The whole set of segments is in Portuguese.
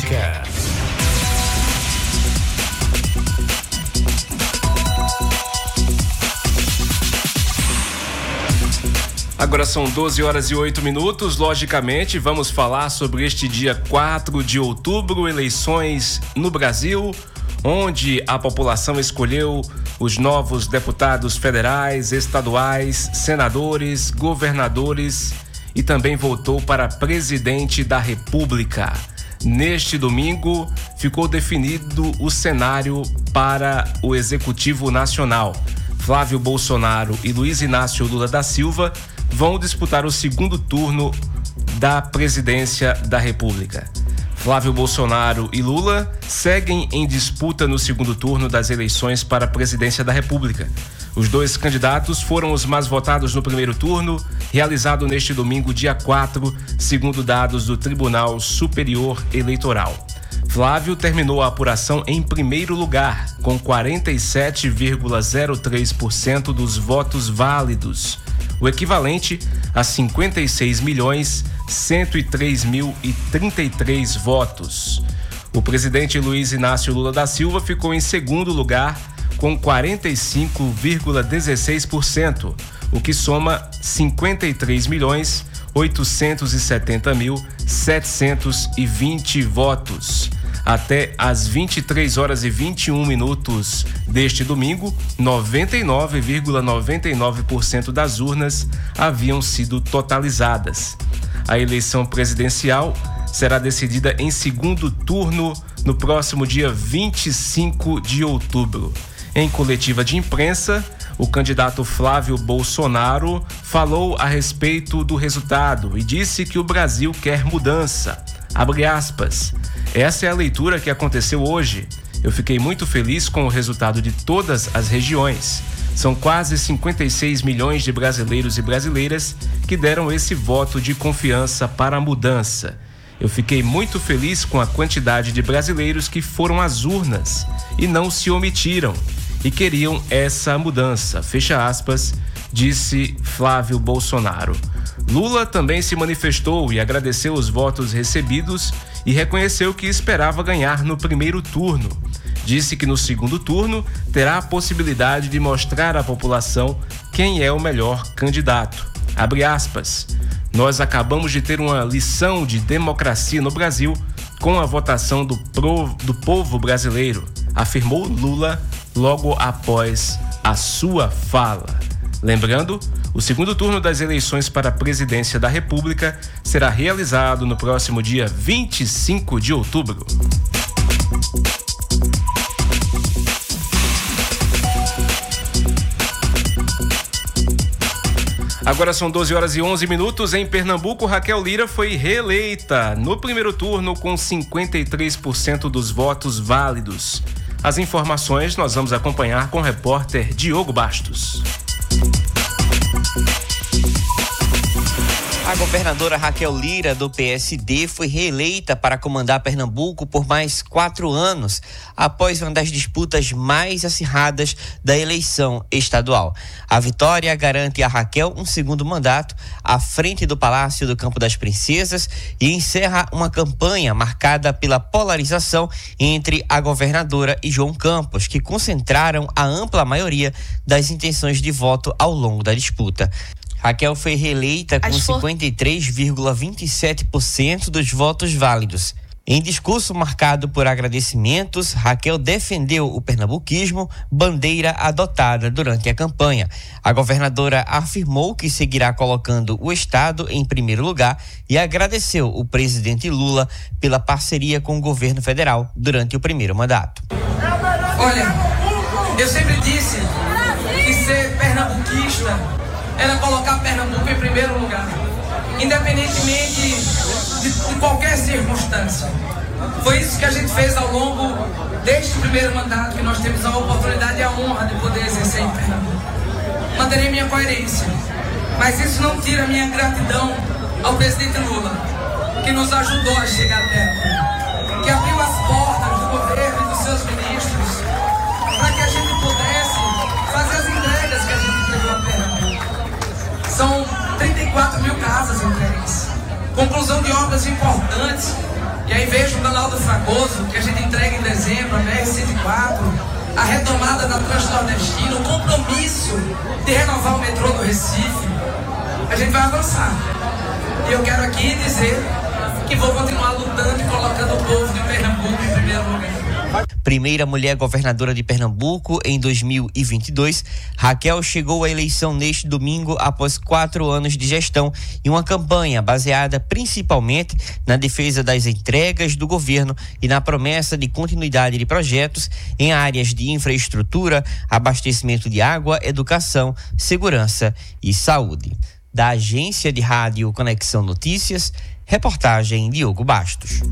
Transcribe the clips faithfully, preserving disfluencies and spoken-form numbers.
Política. Agora são doze horas e oito minutos. Logicamente, vamos falar sobre este dia quatro de outubro, eleições no Brasil, onde a população escolheu os novos deputados federais, estaduais, senadores, governadores e também votou para presidente da República. Neste domingo, ficou definido o cenário para o Executivo Nacional. Flávio Bolsonaro e Luiz Inácio Lula da Silva vão disputar o segundo turno da presidência da República. Flávio Bolsonaro e Lula seguem em disputa no segundo turno das eleições para a presidência da República. Os dois candidatos foram os mais votados no primeiro turno, realizado neste domingo, dia quatro, segundo dados do Tribunal Superior Eleitoral. Flávio terminou a apuração em primeiro lugar, com quarenta e sete vírgula zero três por cento dos votos válidos, o equivalente a cinquenta e seis milhões cento e três mil e trinta e três votos. O presidente Luiz Inácio Lula da Silva ficou em segundo lugar com quarenta e cinco vírgula dezesseis por cento, o que soma cinquenta e três milhões oitocentos e setenta mil setecentos e vinte votos. Até às vinte e três horas e vinte e um minutos deste domingo, noventa e nove vírgula noventa e nove por cento das urnas haviam sido totalizadas. A eleição presidencial será decidida em segundo turno no próximo dia vinte e cinco de outubro. Em coletiva de imprensa, o candidato Flávio Bolsonaro falou a respeito do resultado e disse que o Brasil quer mudança. Abre aspas. Essa é a leitura que aconteceu hoje. Eu fiquei muito feliz com o resultado de todas as regiões. São quase cinquenta e seis milhões de brasileiros e brasileiras que deram esse voto de confiança para a mudança. Eu fiquei muito feliz com a quantidade de brasileiros que foram às urnas e não se omitiram e queriam essa mudança. Fecha aspas, disse Flávio Bolsonaro. Lula também se manifestou e agradeceu os votos recebidos e reconheceu que esperava ganhar no primeiro turno. Disse que no segundo turno terá a possibilidade de mostrar à população quem é o melhor candidato. Abre aspas. Nós acabamos de ter uma lição de democracia no Brasil com a votação do, pro, do povo brasileiro, afirmou Lula logo após a sua fala. Lembrando, o segundo turno das eleições para a presidência da República será realizado no próximo dia vinte e cinco de outubro. Agora são doze horas e onze minutos. Em Pernambuco, Raquel Lira foi reeleita no primeiro turno com cinquenta e três por cento dos votos válidos. As informações nós vamos acompanhar com o repórter Diogo Bastos. A governadora Raquel Lira, do P S D, foi reeleita para comandar Pernambuco por mais quatro anos, após uma das disputas mais acirradas da eleição estadual. A vitória garante a Raquel um segundo mandato à frente do Palácio do Campo das Princesas e encerra uma campanha marcada pela polarização entre a governadora e João Campos, que concentraram a ampla maioria das intenções de voto ao longo da disputa. Raquel foi reeleita com cinquenta e três vírgula vinte e sete por cento dos votos válidos. Em discurso marcado por agradecimentos, Raquel defendeu o pernambuquismo, bandeira adotada durante a campanha. A governadora afirmou que seguirá colocando o estado em primeiro lugar e agradeceu o presidente Lula pela parceria com o governo federal durante o primeiro mandato. Olha, eu sempre disse que ser pernambuquista era colocar Pernambuco em primeiro lugar, independentemente de, de qualquer circunstância. Foi isso que a gente fez ao longo deste primeiro mandato, que nós temos a oportunidade e a honra de poder exercer em Pernambuco. Manterei minha coerência, mas isso não tira minha gratidão ao presidente Lula, que nos ajudou a chegar até aqui, que abriu as portas do governo e dos seus ministros para que a gente pudesse fazer as entregas que a gente entregou a Pernambuco. São trinta e quatro mil casas entregues, conclusão de obras importantes, e aí vejo o canal do Fragoso, que a gente entrega em dezembro, a B R cento e quatro, a retomada da Transnordestina, o compromisso de renovar o metrô do Recife, a gente vai avançar. E eu quero aqui dizer que vou continuar lutando e colocando o povo de Pernambuco em primeiro lugar. Primeira mulher governadora de Pernambuco em dois mil e vinte e dois, Raquel chegou à eleição neste domingo após quatro anos de gestão e uma campanha baseada principalmente na defesa das entregas do governo e na promessa de continuidade de projetos em áreas de infraestrutura, abastecimento de água, educação, segurança e saúde. Da agência de rádio Conexão Notícias, reportagem Diogo Bastos.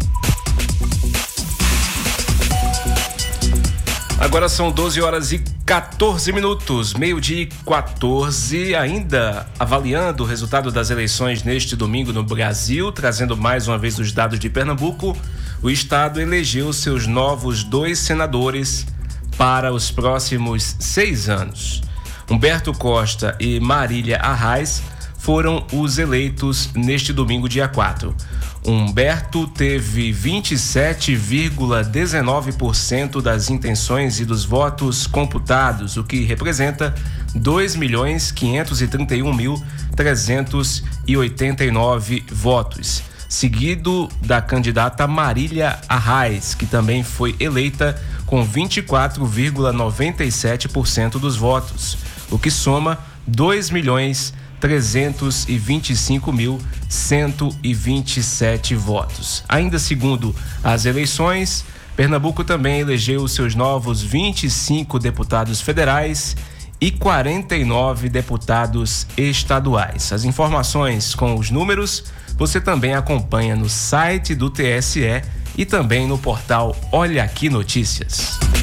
Agora são doze horas e quatorze minutos, meio-dia e quatorze, ainda avaliando o resultado das eleições neste domingo no Brasil, trazendo mais uma vez os dados de Pernambuco. O estado elegeu seus novos dois senadores para os próximos seis anos. Humberto Costa e Marília Arraes foram os eleitos neste domingo, dia quatro. Humberto teve vinte e sete vírgula dezenove por cento das intenções e dos votos computados, o que representa dois milhões quinhentos e trinta e um mil trezentos e oitenta e nove votos, seguido da candidata Marília Arraes, que também foi eleita com vinte e quatro vírgula noventa e sete por cento dos votos, o que soma dois milhões trezentos e vinte e cinco mil cento e vinte e sete votos. Ainda segundo as eleições, Pernambuco também elegeu seus novos vinte e cinco deputados federais e quarenta e nove deputados estaduais. As informações com os números você também acompanha no site do T S E e também no portal Olha Aqui Notícias.